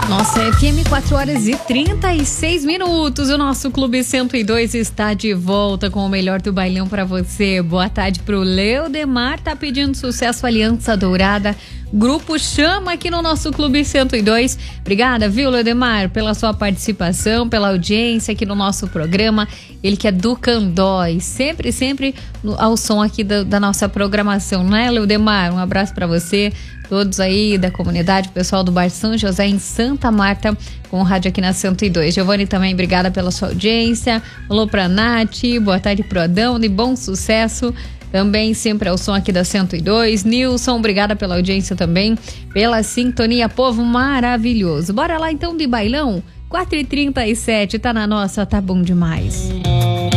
Nossa, FM 4 horas e 36 minutos. O nosso Clube 102 está de volta com o melhor do bailão para você. Boa tarde pro Leodemar, tá pedindo sucesso Aliança Dourada. Grupo Chama aqui no nosso Clube 102. Obrigada, viu, Leodemar, pela sua participação, pela audiência aqui no nosso programa. Ele que é do Candói, sempre ao som aqui da nossa programação, né, Leodemar? Um abraço para você, todos aí da comunidade, o pessoal do Bar São José em Santa Marta, com o rádio aqui na 102. Giovanni também, obrigada pela sua audiência. Alô pra Nath, boa tarde pro Adão, de bom sucesso. Também sempre ao som aqui da 102. Nilson, obrigada pela audiência também, pela sintonia, povo maravilhoso. Bora lá então de bailão? 4h37, tá na nossa, tá bom demais.